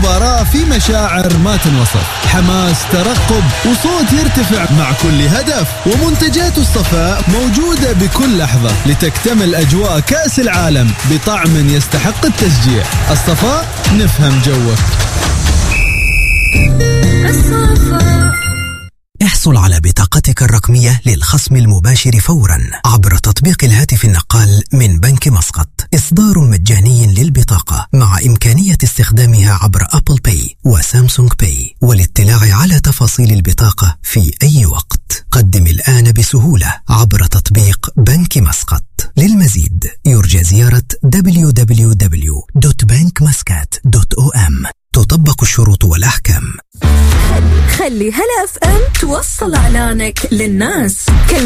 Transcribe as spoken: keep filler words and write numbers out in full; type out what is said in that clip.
مباراة في مشاعر ما تنوصف، حماس، ترقب وصوت يرتفع مع كل هدف، ومنتجات الصفاء موجودة بكل لحظة لتكتمل أجواء كأس العالم بطعم يستحق التشجيع. الصفاء نفهم جوك. احصل على بطاقتك الرقمية للخصم المباشر فورا عبر تطبيق الهاتف النقال من بنك مسقط. إصدار مجاني للبطاقة مع إمكانية استخدامها عبر أبل باي وسامسونج باي. والاطلاع على تفاصيل البطاقة في أي وقت قدم الآن بسهولة عبر تطبيق بنك مسقط. للمزيد يرجى زيارة دبليو دبليو دبليو دوت بنك مسقط دوت أو إم. تطبق الشروط والأحكام. خلي هلا اف ام توصل اعلانك للناس.